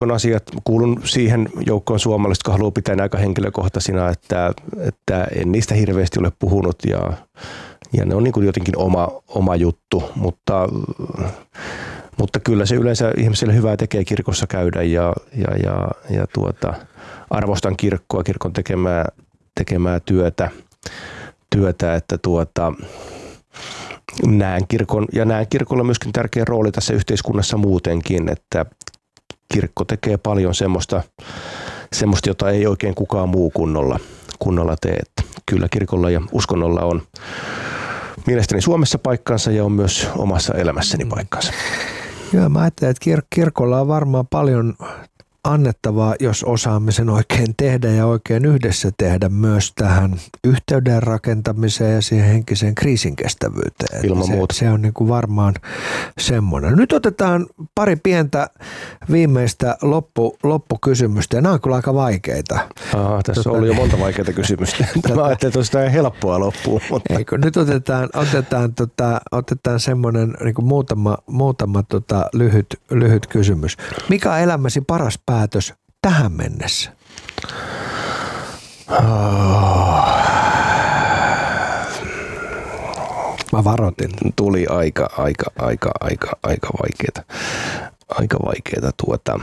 on asiat, kuulun siihen joukkoon suomalaiset, jotka haluaa pitää ne aika henkilökohtaisina, että en niistä hirveästi ole puhunut ja ne on niin kuin jotenkin oma juttu, mutta kyllä se yleensä ihmisille hyvää tekee kirkossa käydä ja arvostan kirkkoa, kirkon tekemää työtä, että näen kirkolla myöskin tärkeä rooli tässä yhteiskunnassa muutenkin, että kirkko tekee paljon semmoista, jota ei oikein kukaan muu kunnolla tee. Että kyllä kirkolla ja uskonnolla on mielestäni Suomessa paikkansa ja on myös omassa elämässäni paikkansa. Joo, mä ajattelen, että kirkolla on varmaan paljon annettavaa, jos osaamme sen oikein tehdä ja oikein yhdessä tehdä myös tähän yhteyden rakentamiseen ja siihen henkiseen kriisinkestävyyteen. Ilman muuta. Se on niin kuin varmaan semmoinen. Nyt otetaan pari pientä viimeistä loppukysymystä ja nämä on kyllä aika vaikeita. Tässä on ollut jo monta vaikeita kysymystä. Mä ajattelin, että on helppoa loppuun. Mutta. Eikö, nyt otetaan semmoinen niin kuin muutama lyhyt kysymys. Mikä on elämäsi paras päätös tähän mennessä? Mä varoitin. Tuli aika vaikeeta. Aika vaikeeta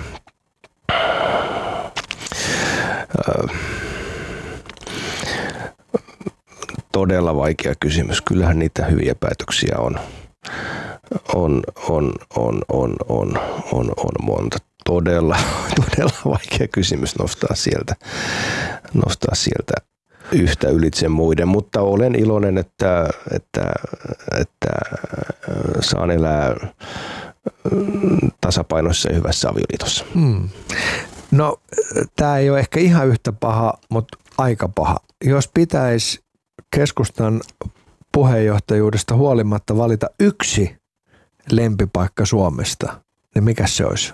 todella vaikea kysymys. Kyllähän niitä hyviä päätöksiä on monta. Todella vaikea kysymys nostaa sieltä yhtä ylitse muiden, mutta olen iloinen, että saan elää tasapainoisessa ja hyvässä avioliitossa. No, tämä ei ole ehkä ihan yhtä paha, mutta aika paha. Jos pitäisi keskustan puheenjohtajuudesta huolimatta valita yksi lempipaikka Suomesta, niin mikä se olisi?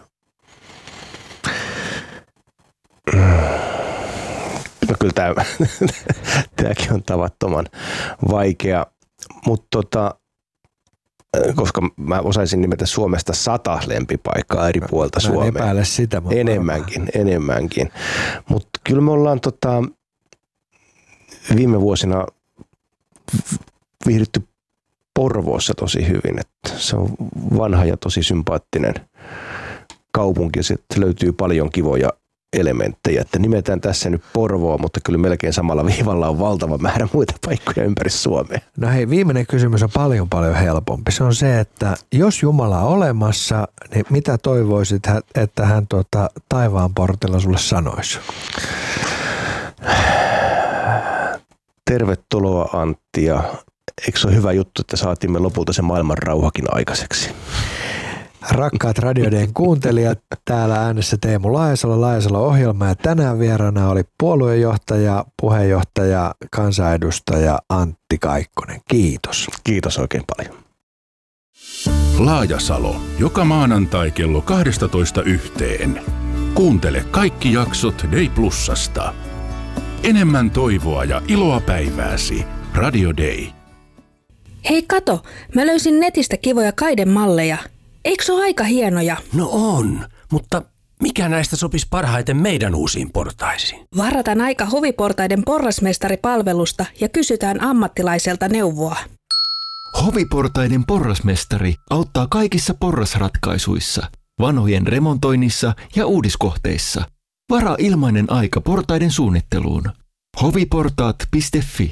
No kyllä tämäkin on tavattoman vaikea, mutta koska mä osaisin nimetä Suomesta 100 lempipaikkaa eri puolta Suomea. Epäile sitä. Enemmänkin. Mutta kyllä me ollaan viime vuosina viihdytty Porvoossa tosi hyvin. Että se on vanha ja tosi sympaattinen kaupunki. Sieltä löytyy paljon kivoja elementtejä, että nimetään tässä nyt Porvoa, mutta kyllä melkein samalla viivalla on valtava määrä muita paikkoja ympäri Suomea. No hei, viimeinen kysymys on paljon helpompi. Se on se, että jos Jumala on olemassa, niin mitä toivoisit, että hän taivaan portilla sulle sanoisi? Tervetuloa Antti, ja eikö se ole hyvä juttu, että saatimme lopulta sen maailman rauhakin aikaiseksi? Rakkaat Radio Dayn kuuntelijat, täällä äänessä Teemu Laajasalo-ohjelma ja tänään vieraana oli puoluejohtaja, puheenjohtaja, kansanedustaja Antti Kaikkonen. Kiitos. Kiitos oikein paljon. Laajasalo, joka maanantai kello 12:00. Kuuntele kaikki jaksot Day Plusasta. Enemmän toivoa ja iloa päivääsi. Radio Day. Hei kato, mä löysin netistä kivoja kaidemalleja. Eikö se ole aika hienoja? No on, mutta mikä näistä sopisi parhaiten meidän uusiin portaisiin? Varataan aika Hoviportaiden porrasmestaripalvelusta ja kysytään ammattilaiselta neuvoa. Hoviportaiden porrasmestari auttaa kaikissa porrasratkaisuissa, vanhojen remontoinnissa ja uudiskohteissa. Varaa ilmainen aika portaiden suunnitteluun. hoviportaat.fi